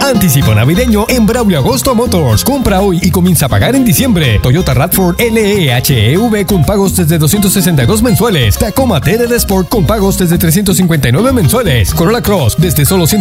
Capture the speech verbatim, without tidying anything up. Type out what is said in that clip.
Anticipo navideño en Braulio Agosto Motors. Compra hoy y comienza a pagar en diciembre. Toyota RAV cuatro L E H E V con pagos desde doscientos sesenta y dos mensuales. Tacoma T R D Sport con pagos desde trescientos cincuenta y nueve mensuales. Corolla Cross desde solo